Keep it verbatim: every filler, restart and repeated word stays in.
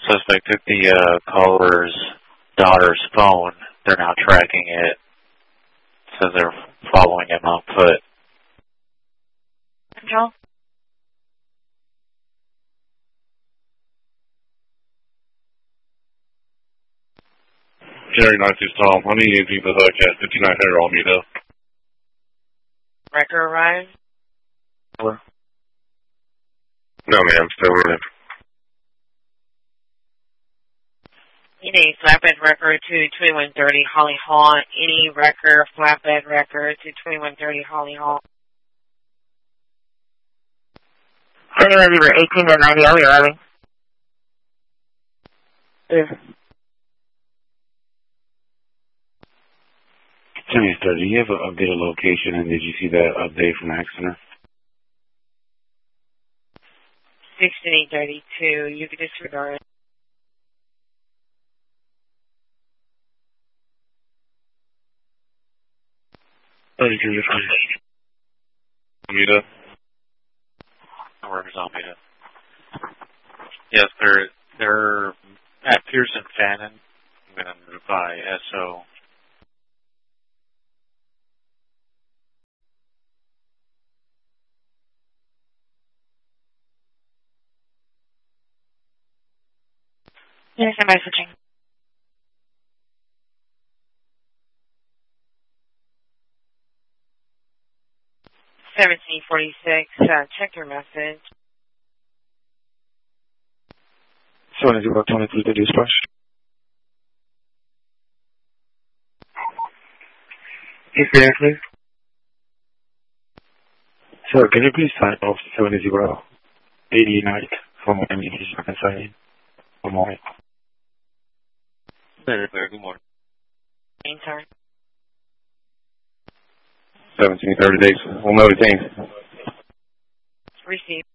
Suspect took the uh, caller's daughter's phone. They're now tracking it. Says they're following him on foot. Control? Jerry nine six Tom, I need anything for the cat fifty-nine hundred Alameda. Record arrived? Hello? No, ma'am, still running. Any flatbed record to twenty-one thirty Holly Hall. Any record, flatbed record to twenty-one thirty Holly Hall. twenty-one zero eighteen to ninety, I'll be arriving. Yeah. Jimmy, sir, do you have an updated location, and did you see that update from the accident? sixteen thirty-two, you can disregard it. thirty-two, Alameda. Where's Alameda? Yes, they're, they're at Pearson Fannin. I'm going to move by S O. Yes, I'm messaging. seventeen forty-six, uh, check your message. seven zero twenty-three to dispatch. Yes, sir, please. Sir, can you please sign off seven zero eighty-nine for my communication and sign in? Good morning. Very clear. Good morning. Meantime. seventeen thirty days. We'll know the things. Receive.